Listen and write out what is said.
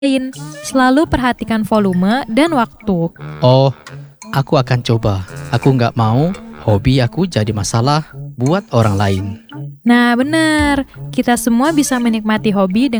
lain. Selalu perhatikan volume dan waktu. Oh, aku akan coba. Aku nggak mau hobi aku jadi masalah buat orang lain. Nah, benar. Kita semua bisa menikmati hobi